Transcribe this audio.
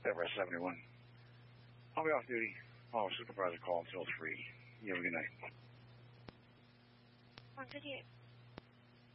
Everest 71. I'll be off duty. Oh, supervisor call until 3. You have a good night. 158.